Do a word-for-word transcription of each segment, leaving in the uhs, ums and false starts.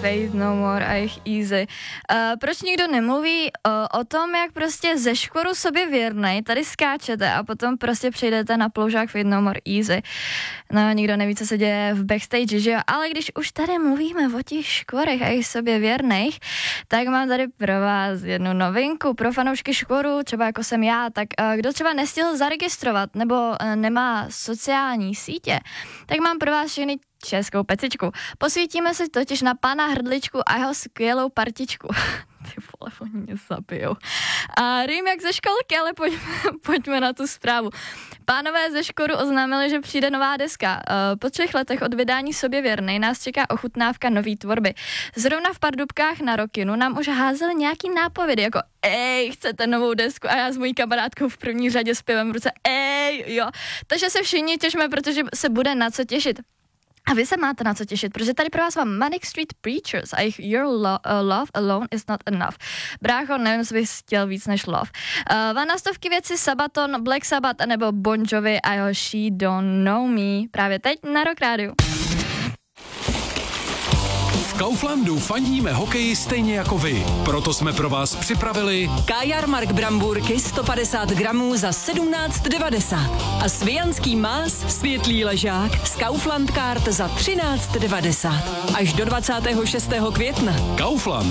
Faith No More a jejich Easy. Uh, proč nikdo nemluví uh, o tom, jak prostě ze škoru sobě věrnej tady skáčete a potom prostě přejdete na ploužák Faith No More Easy. No, nikdo neví, co se děje v backstage, že jo? Ale když už tady mluvíme o těch škorech a jejich sobě věrných, tak mám tady pro vás jednu novinku pro fanoušky škoru, třeba jako jsem já, tak uh, kdo třeba nestihl zaregistrovat nebo uh, nemá sociální sítě, tak mám pro vás všechny českou pecičku. Posvítíme si totiž na pana Hrdličku a jeho skvělou partičku. Ty vole, oni mě zabijou. A rým jak ze školky, ale pojďme, pojďme na tu zprávu. Pánové ze škoru oznámili, že přijde nová deska. Po třech letech od vydání Sobě věrnej nás čeká ochutnávka nový tvorby. Zrovna v Pardubkách na Rokinu nám už házeli nějaký nápovědy, jako ej, chcete novou desku? A já s mojí kamarádkou v první řadě s pivem v ruce, ej, jo. Takže se všichni těšíme, protože se bude na co těšit. A vy se máte na co těšit, protože tady pro vás mám Manic Street Preachers a jejich Your lo- uh, Love Alone Is Not Enough. Brácho, nevím, jestli bych chtěl víc než Love. Uh, Van na stovky věci Sabaton, Black Sabbath nebo Bon Jovi a jeho She Don't Know Me. Právě teď na Rock Rádiu. V Kauflandu fandíme hokeji stejně jako vy. Proto jsme pro vás připravili Kajarmark Bramburky sto padesát gramů za sedmnáct devadesát a Svijanský más světlý ležák z Kaufland Card za třináct devadesát. Až do dvacátého šestého května. Kaufland.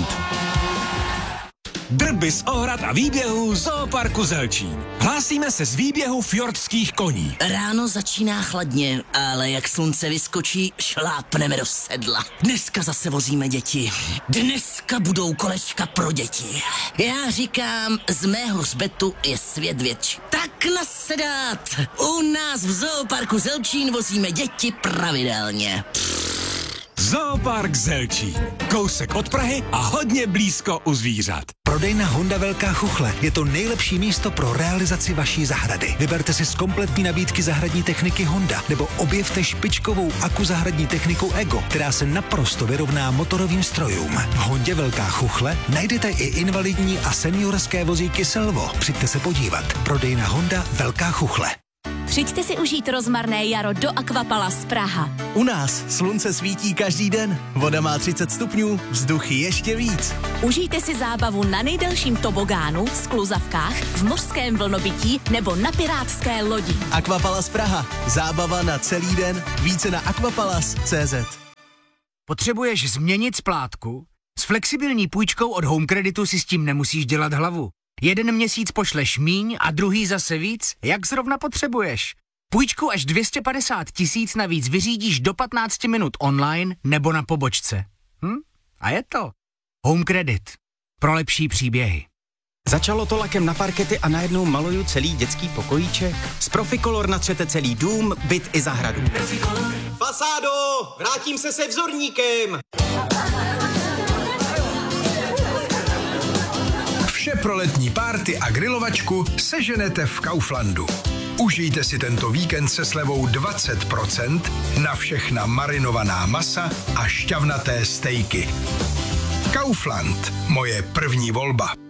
Drby z ohrad a výběhů Zooparku Zelčín. Hlásíme se z výběhu fjordských koní. Ráno začíná chladně, ale jak slunce vyskočí, šlápneme do sedla. Dneska zase vozíme děti. Dneska budou kolečka pro děti. Já říkám, z mého hřbetu je svět větší. Tak nasedat! U nás v Zooparku Zelčín vozíme děti pravidelně. Zoopark Zelčín. Kousek od Prahy a hodně blízko u zvířat. Prodejna Honda Velká Chuchle je to nejlepší místo pro realizaci vaší zahrady. Vyberte si z kompletní nabídky zahradní techniky Honda nebo objevte špičkovou aku zahradní techniku Ego, která se naprosto vyrovná motorovým strojům. V Hondě Velká Chuchle najdete i invalidní a seniorské vozíky Selvo. Přijďte se podívat. Prodejna Honda Velká Chuchle. Přijďte si užít rozmarné jaro do Aquapalace Praha. U nás slunce svítí každý den, voda má třicet stupňů, vzduch ještě víc. Užijte si zábavu na nejdelším tobogánu, skluzavkách, v mořském vlnobytí nebo na pirátské lodi. Aquapalace Praha. Zábava na celý den. Více na aquapalace tečka cé zet. Potřebuješ změnit splátku? S flexibilní půjčkou od Home Creditu si s tím nemusíš dělat hlavu. Jeden měsíc pošleš míň a druhý zase víc, jak zrovna potřebuješ. Půjčku až dvě stě padesát tisíc navíc vyřídíš do patnáct minut online nebo na pobočce. Hm? A je to. Home Credit. Pro lepší příběhy. Začalo to lakem na parkety a najednou maluju celý dětský pokojíček. Z Proficolor natřete celý dům, byt i zahradu. Fasádo, vrátím se se vzorníkem. Vše pro letní párty a grilovačku seženete v Kauflandu. Užijte si tento víkend se slevou dvacet procent na všechna marinovaná masa a šťavnaté stejky. Kaufland, moje první volba.